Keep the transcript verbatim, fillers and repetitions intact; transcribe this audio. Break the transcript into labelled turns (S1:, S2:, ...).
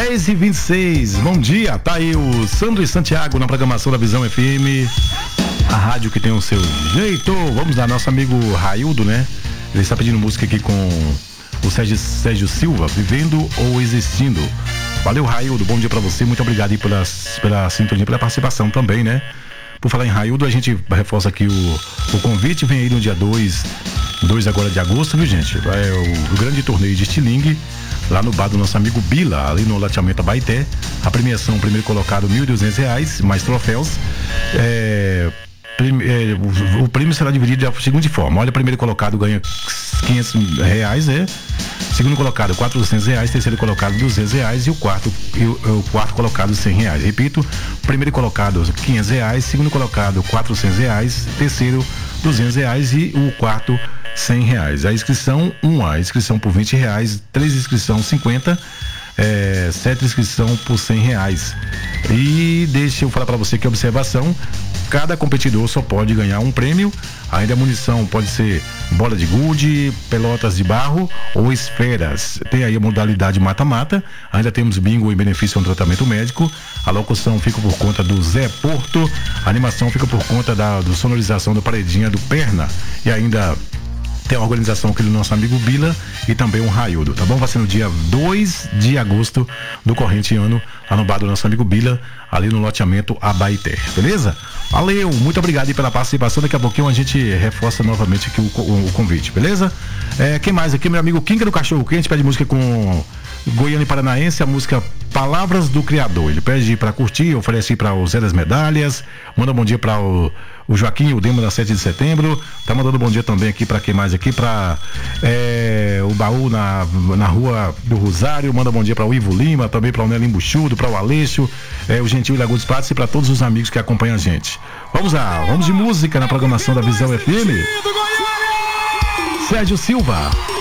S1: dez e vinte e seis, bom dia, tá aí o Sandro e Santiago na programação da Visão F M, a rádio que tem o seu jeito. Vamos lá, nosso amigo Raildo, né? Ele está pedindo música aqui com o Sérgio, Sérgio Silva, Vivendo ou Existindo. Valeu, Raildo, bom dia pra você, muito obrigado aí pela, pela sintonia, pela participação também, né? Por falar em Raildo, a gente reforça aqui o, o convite, vem aí no dia dois agora de agosto, viu, gente? É o, o grande torneio de estilingue, lá no bar do nosso amigo Bila, ali no loteamento Abaeté. A premiação, o primeiro colocado, mil e duzentos reais, mais troféus. É, prime, é, o, o prêmio será dividido da seguinte forma: olha, o primeiro colocado ganha quinhentos reais, é. Segundo colocado, quatrocentos reais. Terceiro colocado, duzentos reais. E o quarto, e o, o quarto colocado, cem reais. Repito, primeiro colocado, quinhentos reais. Segundo colocado, quatrocentos reais. Terceiro, duzentos reais. E o quarto, cem reais. A inscrição, um A inscrição por vinte reais, três inscrição cinquenta, é, sete inscrição por cem reais. E deixa eu falar para você que observação: cada competidor só pode ganhar um prêmio. Ainda a munição pode ser bola de gude, pelotas de barro ou esferas. Tem aí a modalidade mata-mata. Ainda temos bingo em benefício a um tratamento médico. A locução fica por conta do Zé Porto. A animação fica por conta da do sonorização do Paredinha do Perna. E ainda tem a organização aqui do nosso amigo Bila e também um Raildo, tá bom? Vai ser no dia dois de agosto do corrente ano, lá no bar do nosso amigo Bila, ali no loteamento Abaeté, beleza? Valeu, muito obrigado aí pela participação. Daqui a pouquinho a gente reforça novamente aqui o, o, o convite, beleza? É, quem mais aqui? Meu amigo Kinga do Cachorro Quente pede música com Goiânia e Paranaense, a música Palavras do Criador. Ele pede pra curtir, oferece para o Zé das Medalhas, manda um bom dia para o, o Joaquim, o Demo da sete de setembro, tá mandando um bom dia também aqui para quem mais aqui, para é, o Baú na, na Rua do Rosário, manda um bom dia para o Ivo Lima, também para o Nelim Buxudo, para o Aleixo, é, o Gentil e Lagoa dos Pratos e para todos os amigos que acompanham a gente. Vamos lá, vamos de música na programação da Visão F M. Sérgio Silva.